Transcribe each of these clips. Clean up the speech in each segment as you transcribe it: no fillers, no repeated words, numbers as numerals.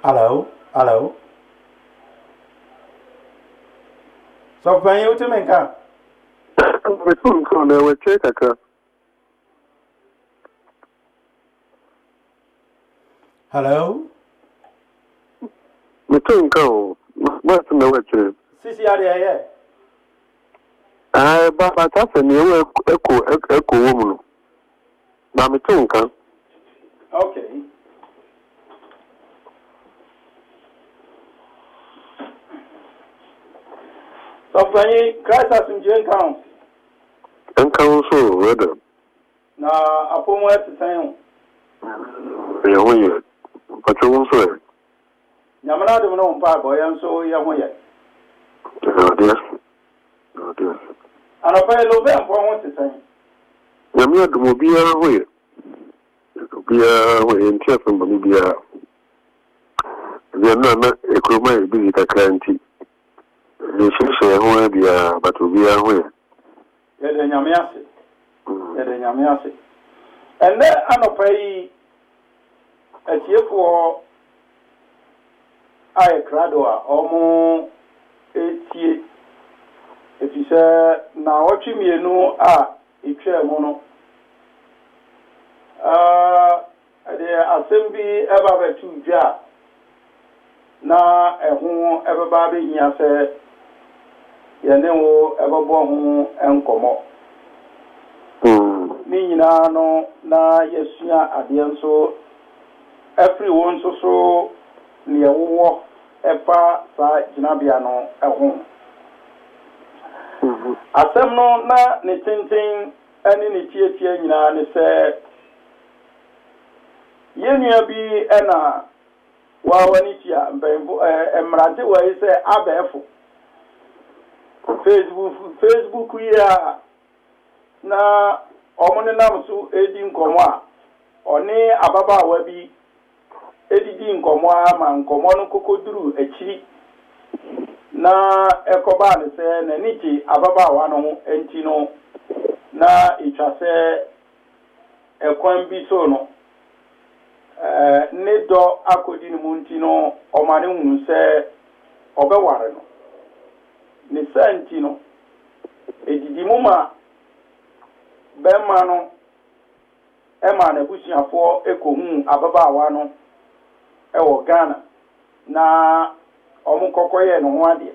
Hello, hello. So when you to make up? We couldn't go there with Cheka. Hello? We couldn't go. What's in the witches? CCRA. But that's a new echo woman. Mammy Tunka. Okay. So when you Christ has in Jane Count. And council, rather. Now, upon what to say. But you won't say. Yamana don't know, Papa, I am so young. Oh, dear. Oh, dear. And I pay low for what to say. Yamia will be away. Be away in Chefin, but maybe we are not a crewman, be it a cranty. You should say, who be but will be away. Yamiasi. Yamiasi. And then I pay a year for I Cradua, almost 8 years. If you say, now what you mean, no, it's a mono. The assembly ever to jar. Now, a home everybody here said, Yanemo ever born and come up. Nina no, na yesia adianso, everyone so near war, epa sa jinabiano at home. Asem no na ne tintin ani ne tietie nyina ne se yenia bi ena wa wani tia mbembo emrade wa ise abefo Facebook ya na omone nam so edi nkomo a oni ababa wa bi edidi nkomo a ma nkomo no kokoduru akiri na ekoba ne se na niki ababa wa no enti no na itwa se ekwan bi so no ne do akodi ne munti no omane hunu se obeware no ne santi no edidi muma bema no ema na busuafo ekohu ababa wa no ewo Ghana na omukokoye no ho ade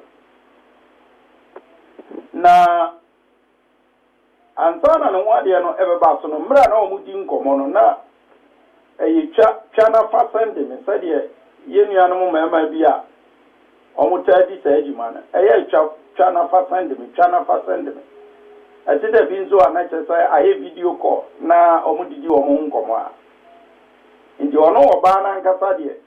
na ansana no ho ade no ebeba so no mra na omudi nkomo no na twa na fasende me sade yenua no mama bi a omutadi sa ejima na twa na fasende me ati da bi nzo anache sai aye video call na omudidi omo nkomo a ndi ono oba na nkasa de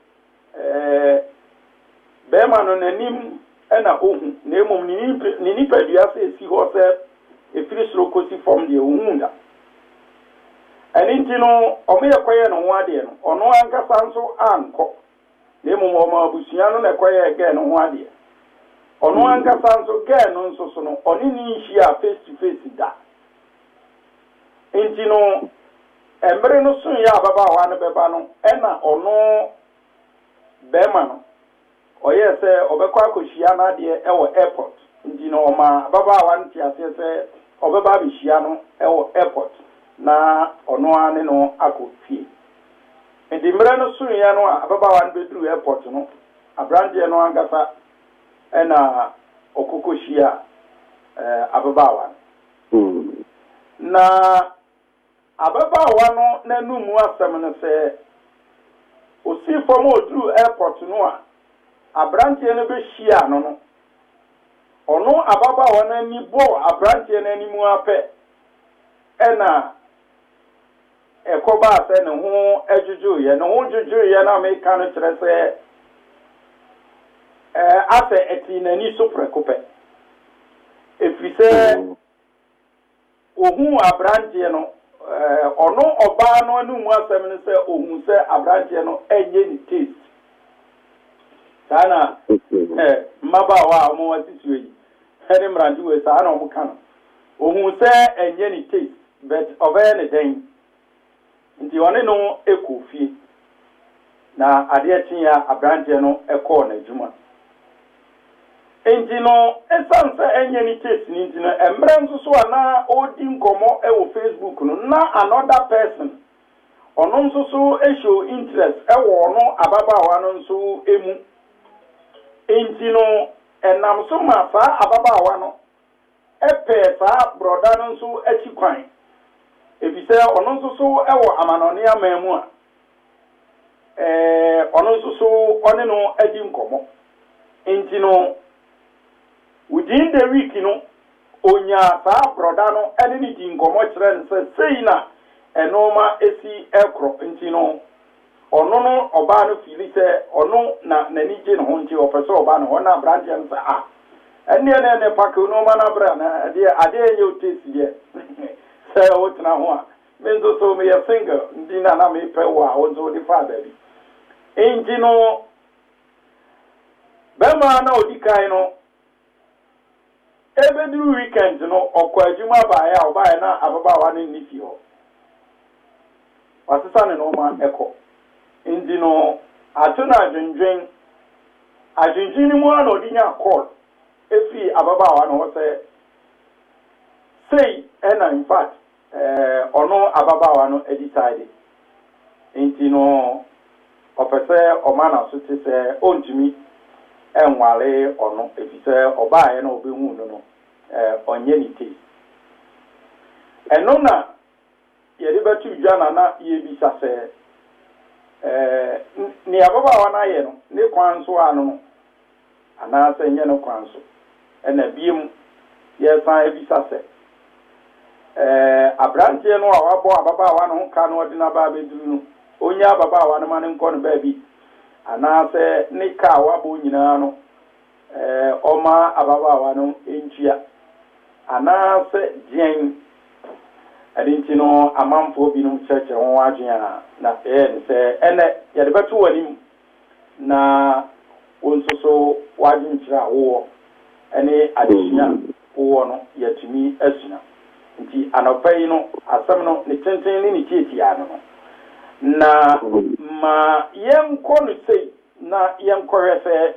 bema no nanim ena ohu na emom ni nipadua se esi ho se efiri soro kosi form de ohunda ani ntino omo yekoye no ho ade no ono ankasa nso anko na emom omo abusua no na ekoye ege no ho ade ono ankasa nso ge no nso so no oni ni nhia face to face da ntino emre no so ya ababa wa no beba no ena ono bema no oye se obekwa akohia na de ewo airport ntino oma ababa wa nti ase se obeba bihia no ewo airport na ono ane no akofie ndi mre no so ya no ababa wa no bedru airport no abrande no angasa ena okokohia ababa wa na ababa wa no nanumu asem no se osi fom odru airport no a abrante no be hia no ono ababa wa na ni bo abrante na ni mu ape ena ekoba ase ne ho ejuju ye no ho juju ye na me kan kire se ase eti na ni so prekope efise ohun abrante no ono oba no anumu asem no se ohun se abrante no enye ni taste sana maba wa mo wasisuo yi ene mrandi we sa na omuka no ohun se enye ni taste but obey ne den nti one no ekofie na ade tia abrante no ekọ na adwuma enti no esanse enye ni case ni enti no emre nso so ana odi nkomo e wo Facebook no na another person ono nso so show interest e wo no ababaawa no nso emu enti no enam so ma fa ababaawa no epe fa broda no nso achi kwan ebise ono nso so e wo amanone amamu a ono nso so one no adi nkomo enti no within the week no onya fa broda no ene ni di nkomo kire nse sei na enoma esi ekro enti no ono no oba no fili se ono na nani je no nti ofese oba no ona branch nsa a ene ene pak no ma na bra na ade enye otesi de se o tena ho a menzo so me ya single ndi na me pe wa onzo di fa baby enti no bema na odikai no ebe du weekend no okwa adwuma ba ya oba ya na ababa wa ne nifi ho wasesa ne no ma eko indi no atuna adwendwen ni mu na odinya call efi ababa wa no say ena in fact ono ababa wa no decide enti no opese omana so te se ontimi enwale ono efise oba ya na obehu no onye ni te eno na yeri batu jana na yebisa se ni ababa wa na ye no ne kwanso anu no ana se nye no kwanso ena biem ye san ebisa se abrante no a wabo ababa wa no ka no odina ba beduru no onye ababa wa no ma ne nko no ba bi ana se ne ka wabo nyina no oma ababa wa no entua ana se dien adinti no amamfo bi no cheche won adwen na se ene ye de beto wanim na wonsoso wadwen kira wo ene adisia wo no yatumi asuna nti anopai no asam no ne tenten ni tieti ano no na ma yenko no sei na yenko refe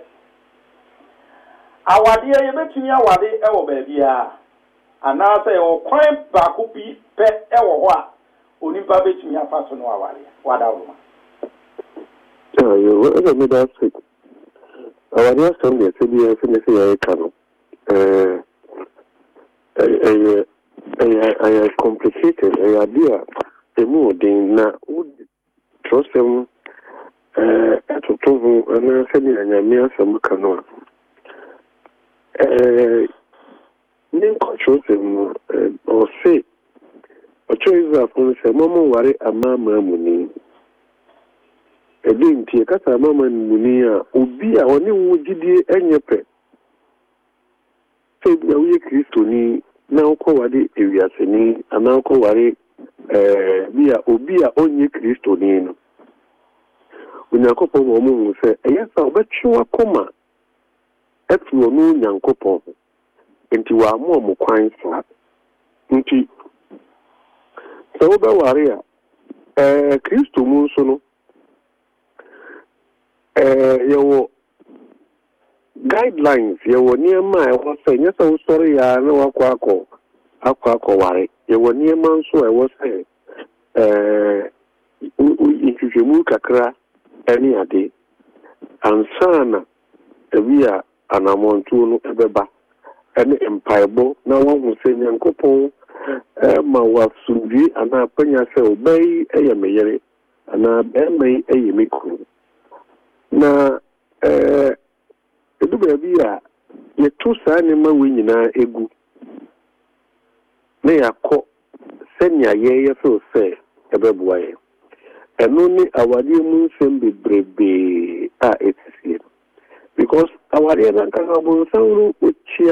awade ye betumi awade e wo ba bia ana say o kwan ba ko bi pe e wo ho a onipa betumi afa so no aware wada wo ma yo what me that say awade some dey say bi say say ka no I complicated idea the more than na would trust them to tovu ana say ni anyame asam ka no nin control them or say a choice of say mama worry amama muni edin tie kasa mama muni a obi a oni wo gidie enyepe say na we Kristo ni na uko wade ewiaseni ana uko ware bia obi a onye Kristo ni no onyankopon mo mu se eyesa obetwe akoma etu onu nyankopon enti wa mo kwan sa nti so be ware a Kristo mu so no yewo guidelines yewo niema e wo se nyesa wo sori ya na wakwa ware yewo niema nso e wo se intwemu kakra eni ade ansana ebia anamontu no ebeba ene empaibo na wo se nyankopon ma wa sumbi ana panya se obei eyemeyere ana bemei eyemiku na eduba bia ye to saa ne ma we nyina egu na yakọ senya ye so se ebeboa ye eno ni awade mu nsem bebrebe a etsie because awade na kan abonsanru ochi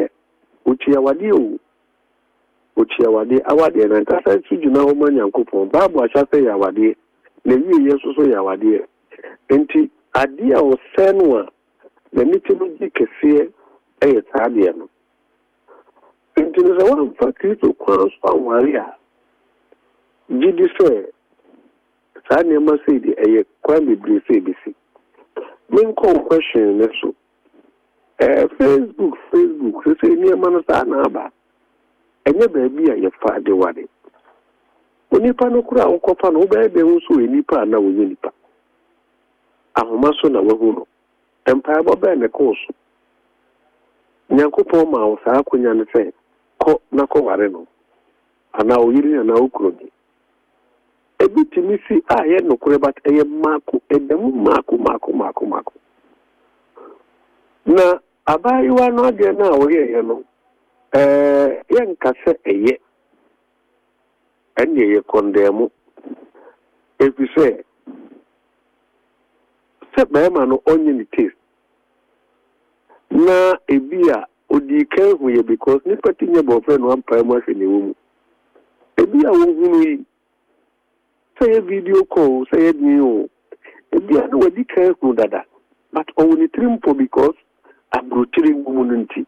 awade na kasa chijuna ho manyankopon babu achafe ya awade na wie yeso so ya awade enti ade a o senwa na mitology kese sadia no enti no zawa mfa Kristo kwan so aware a gidi se saa nema sei de akwa bebree say bisi men call question neso Facebook say ni amano sa na aba enye baabi a ye fa de wade onipa no kura okofa no ba ebe hu so enipa na wonye nipa ahoma so na wahu no empire boba ne koso nyankopon ma wo sa akonya ne se ko na ko ware no ana oyiri na okrogi ebitimi si aye no kure bat eye mako edem mako na abayiwa no ade na woye no yenkase eye anye ye kondemu efise se bema no onye ni taste na ebia odike hu ye because ni patinya boyfriend one time wa hwene wo mu ebia wo hunu yi say video call say new ebia no wadika hu dada but only trimpo because abrotiri ngumununti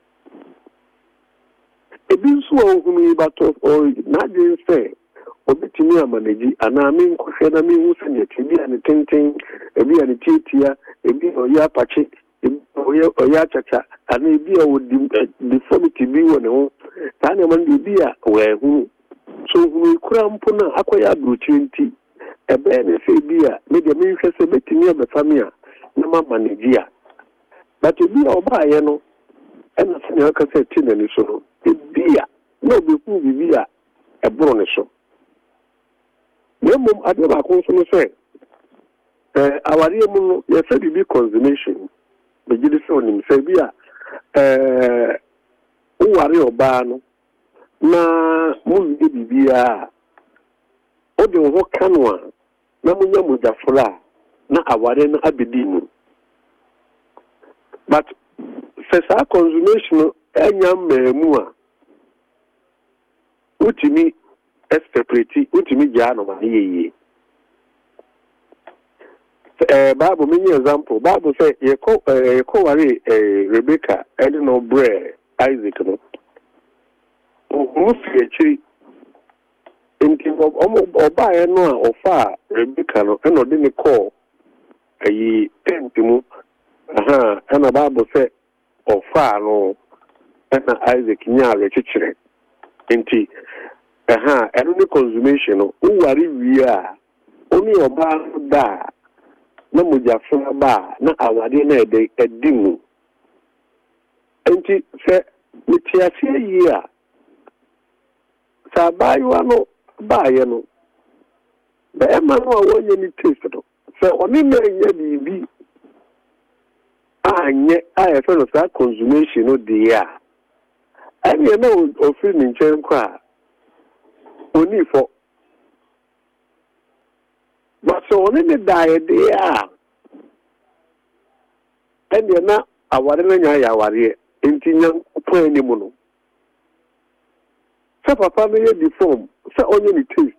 ebinsu wo hunu yi but na dey say obetimi amaneji ana mi nkohwe na mi hu se ne tibia ne tenten ebia ne tietia ebia oya pache oya chacha ana ebia wo deformity bi wo ne ho ta na man ebia wo hu so hu kura mpo na akoya abrochenti ebe ne se bia me de me hwe se betimi abafamia na maneji a but ebia oba ye no ena se ne aka se tina ni so ebia na obeku bibia ebro ne so Nemum adeba konsumo say awari mu no ye say bi consummation be gidi se onim say bia uwari oba no na mu bi bibia o de ho kanwa na munya mujafura na awari no abedi mu but sa consummation enya memu a utimi separate utimi jano maniye Bible many example Bible say ye ko wari Rebecca and no bre Isaac no o fi echi inti oba ye no ofa Rebecca no e no de ne call ayi tentimu and Bible say ofa no and Isaac nya rechichire inti any consummation wari wia oni oba da na mujafuna ba na awade na edimu enti se mitiasie yi a sabayiwa no ba ye no be ema no awonye ni taste do se oni na nya bibi anye aye fe no sa consummation no dia anye na ofiri ni nchen kwa Only for but so only the diet there and you're not a warrior yawari in young point mono. So papa may be form, so only taste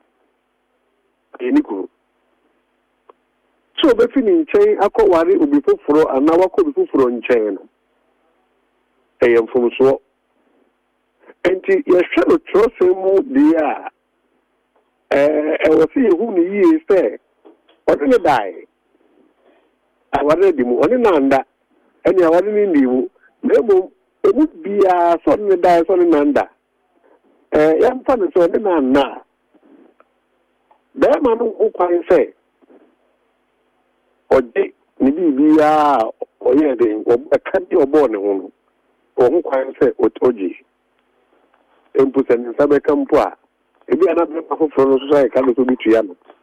any group. So the fin chain, I call worry will be for an hour could be for on chain. I am from so. And you should trust him more dear. I will see whom he is there. What will die? I was ready more on Nanda, and I wasn't in you. No, it would be a suddenly die on Nanda. Young fun is on Nanda. There, man, who can say, or maybe be or yeah, a country or born or who can say, or Toji. Empusa ni sabe kampwa ebi anabeba for society kalo to bitu yano